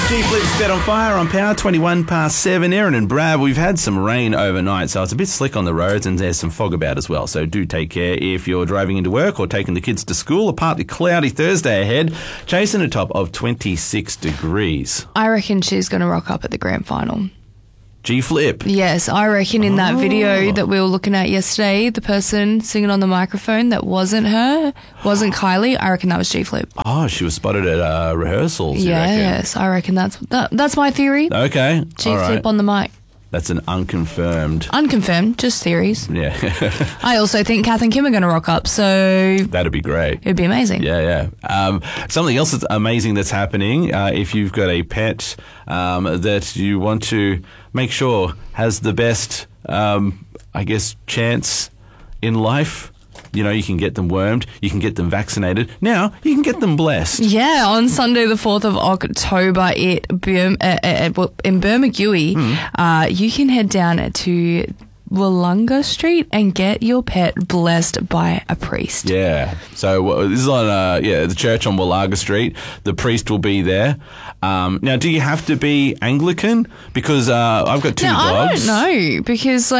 G-Flip's Set on Fire on Power, 21 past 7. Erin and Brad, we've had some rain overnight, so it's a bit slick on the roads and there's some fog about as well. So do take care if you're driving into work or taking the kids to school. A partly cloudy Thursday ahead, chasing a top of 26 degrees. I reckon she's going to rock up at the grand final. G-Flip. Yes, I reckon in that video that we were looking at yesterday, the person singing on the microphone that wasn't her, wasn't Kylie, I reckon that was G-Flip. Oh, she was spotted at rehearsals, you reckon? Yes, I reckon that's my theory. Okay, G-Flip all right. on the mic. That's an unconfirmed. Unconfirmed, just theories. Yeah. I also think Kath and Kim are going to rock up, so That'd be great. it'd be amazing. Yeah. Something else that's amazing that's happening, if you've got a pet that you want to make sure has the best, chance in life, you know, you can get them wormed, you can get them vaccinated. Now, you can get them blessed. Yeah, on Sunday the 4th of October in Bermagui, you can head down to Wollonga Street and get your pet blessed by a priest. Yeah. So this is on the church on Wollonga Street. The priest will be there. Now, do you have to be Anglican? Because I've got two dogs. I don't know, because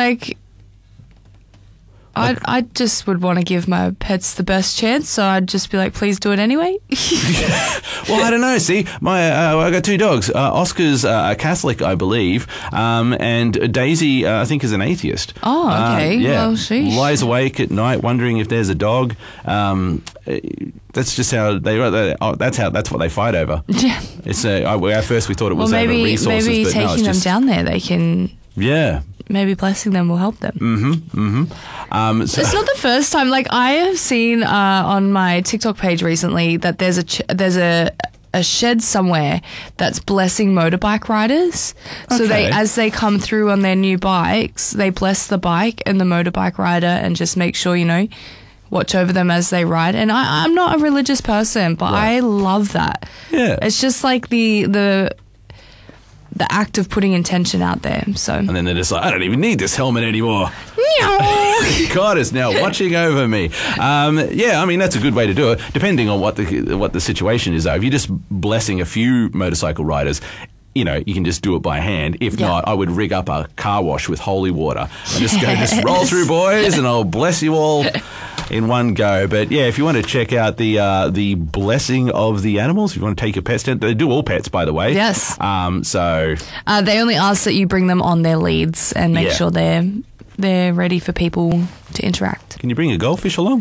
I just would want to give my pets the best chance, so I'd just be like, please do it anyway. Well, I don't know. See, I got two dogs. Oscar's a Catholic, I believe, and Daisy, I think, is an atheist. Oh, okay. Yeah, well, sheesh. Lies awake at night wondering if there's a dog. That's just how that's what they fight over. Yeah. It's at first we thought it was over resources, maybe but taking them down there, they can. Yeah. Maybe blessing them will help them. So it's not the first time. Like, I have seen on my TikTok page recently that there's a shed somewhere that's blessing motorbike riders. So as they come through on their new bikes, they bless the bike and the motorbike rider and just make sure, watch over them as they ride. And I'm not a religious person, but Right. I love that. Yeah. It's just like the act of putting intention out there. So. And then they're just like, I don't even need this helmet anymore. God is now watching over me. That's a good way to do it, depending on what the situation is, though. If you're just blessing a few motorcycle riders, you can just do it by hand. If not, I would rig up a car wash with holy water and just roll through, boys, and I'll bless you all in one go. But yeah, if you want to check out the blessing of the animals, if you want to take your pets down, they do all pets, by the way. Yes. So they only ask that you bring them on their leads and make sure they're ready for people to interact. Can you bring a goldfish along?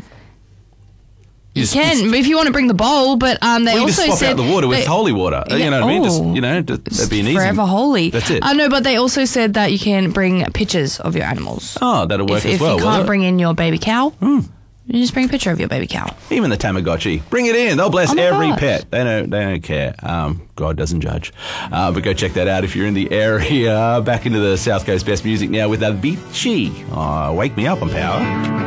You can, if you want to bring the bowl, but they also just swap said out the water with holy water. You know what I mean? That'd be an easy. Forever holy. That's it. I know, but they also said that you can bring pictures of your animals. Oh, that'll work as well. If you can't bring in your baby cow, you just bring a picture of your baby cow. Even the Tamagotchi, bring it in. They'll bless every pet. They don't care. God doesn't judge. But go check that out if you're in the area. Back into the South Coast Best Music now with Avicii. Wake Me Up on Power.